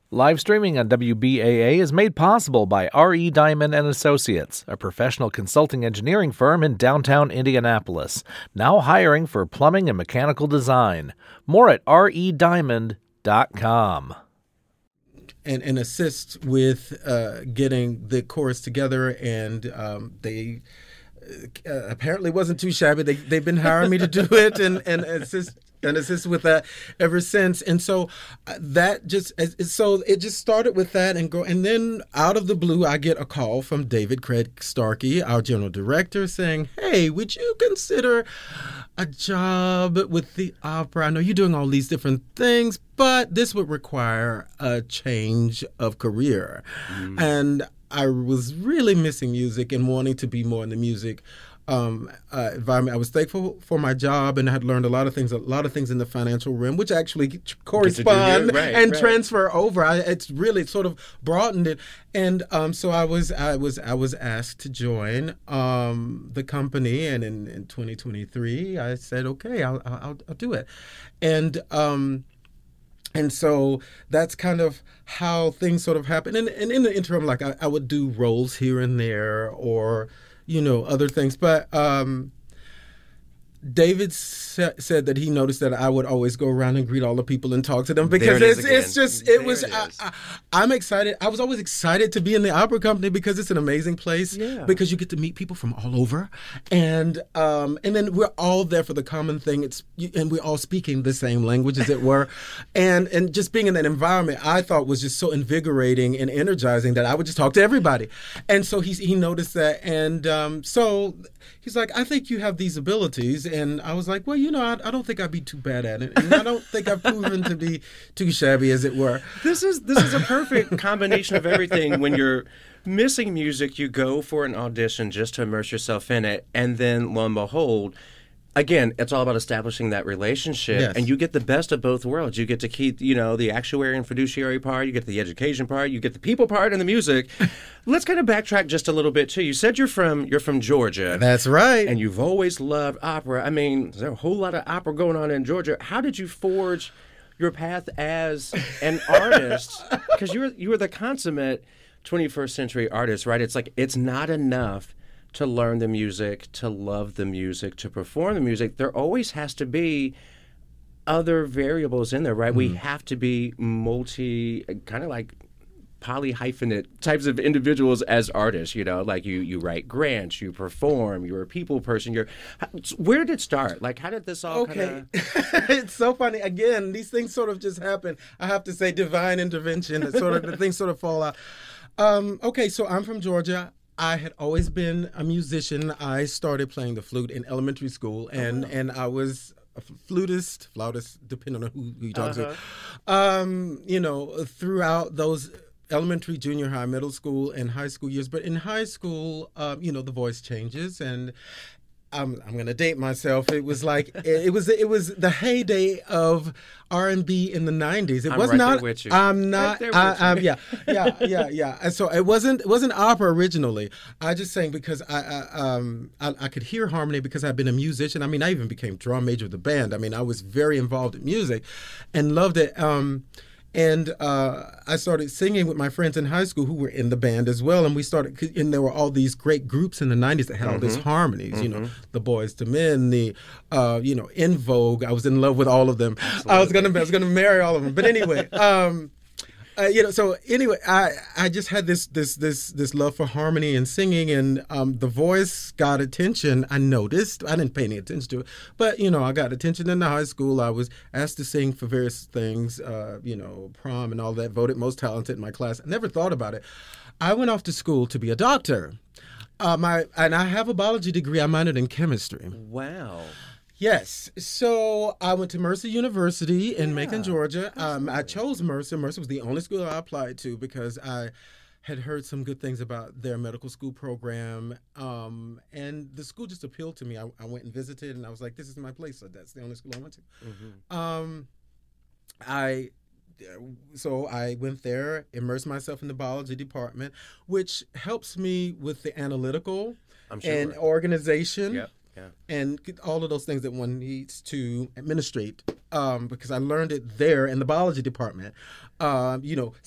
Live streaming on WBAA is made possible by R.E. Diamond and Associates, a professional consulting engineering firm in downtown Indianapolis, now hiring for plumbing and mechanical design. More at rediamond.com. And assist with getting the chorus together, and they apparently wasn't too shabby. They've been hiring me to do it and assist with that ever since. And so it just started with that and then out of the blue I get a call from David Craig Starkey, our general director, saying, "Hey, would you consider a job with the opera? I know you're doing all these different things, but this would require a change of career." And I was really missing music and wanting to be more in the music environment. I was thankful for my job, and I had learned a lot of things in the financial realm, which actually correspond and transfer over. It's really sort of broadened it, and so I was asked to join the company, and in 2023, I said, okay, I'll do it, and so that's kind of how things sort of happen. And in the interim, like I would do roles here and there, or other things. But David said that he noticed that I would always go around and greet all the people and talk to them because I'm excited. I was always excited to be in the opera company because it's an amazing place. Yeah. Because you get to meet people from all over, and then we're all there for the common thing. And we're all speaking the same language, as it were, and just being in that environment, I thought was just so invigorating and energizing that I would just talk to everybody. And so he noticed that, and so he's like, "I think you have these abilities." And I was like, "Well, I don't think I'd be too bad at it. And I don't think I've proven to be too shabby, as it were." This is a perfect combination of everything. When you're missing music, you go for an audition just to immerse yourself in it. And then, lo and behold, again, it's all about establishing that relationship. Yes. And you get the best of both worlds. You get to keep, the actuary and fiduciary part. You get the education part. You get the people part and the music. Let's kind of backtrack just a little bit, too. You said you're from Georgia. That's right. And you've always loved opera. I mean, there's a whole lot of opera going on in Georgia. How did you forge your path as an artist? Because you were the consummate 21st century artist, right? It's like, it's not enough to learn the music, to love the music, to perform the music. There always has to be other variables in there, right? Mm-hmm. We have to be kind of like polyhyphenate types of individuals as artists, like you write grants, you perform, you're a people person. Where did it start? Like, how did this all It's so funny. Again, these things sort of just happen. I have to say divine intervention. The things sort of fall out. So I'm from Georgia. I had always been a musician. I started playing the flute in elementary school, and I was a flautist, depending on who you talk to. Throughout those elementary, junior high, middle school, and high school years. But in high school, the voice changes, and I'm going to date myself. It was like it was the heyday of R&B in the 90s. It was not. With you. I'm not. Yeah. And so it wasn't opera originally. I just sang because I could hear harmony because I've been a musician. I mean, I even became drum major of the band. I mean, I was very involved in music, and loved it. And I started singing with my friends in high school who were in the band as well. And and there were all these great groups in the 90s that had all these harmonies, the Boyz II Men, In Vogue. I was in love with all of them. Absolutely. I was gonna marry all of them. But anyway, I just had this love for harmony and singing, and the voice got attention. I noticed. I didn't pay any attention to it, but I got attention in the high school. I was asked to sing for various things, prom and all that. Voted most talented in my class. I never thought about it. I went off to school to be a doctor. And I have a biology degree. I minored in chemistry. Wow. Yes. So I went to Mercer University in Macon, Georgia. I chose Mercer. Mercer was the only school I applied to because I had heard some good things about their medical school program. And the school just appealed to me. I went and visited, and I was like, this is my place. So that's the only school I went to. Mm-hmm. So I went there, immersed myself in the biology department, which helps me with the analytical and organization. Yep. Yeah. And all of those things that one needs to administrate, because I learned it there in the biology department.